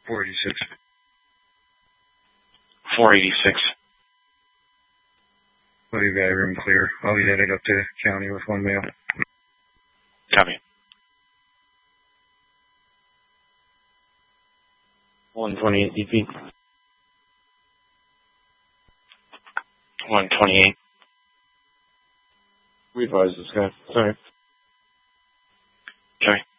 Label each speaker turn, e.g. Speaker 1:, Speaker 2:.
Speaker 1: 486.
Speaker 2: 486.
Speaker 1: Well, you got room clear. I'll be headed up to county with one mail.
Speaker 2: Copy. 128 DP. 128. We advise this guy. Sorry. Okay.